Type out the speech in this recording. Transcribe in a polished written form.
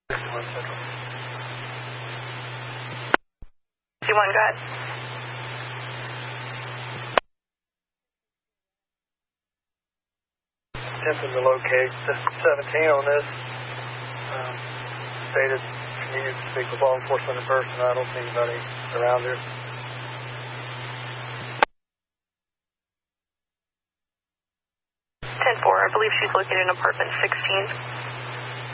61 Central. 61, go ahead. Attempting to locate the 17 on this. Stated she needed to speak with law enforcement in person. I don't see anybody around here. 10-4, I believe she's located in apartment 16.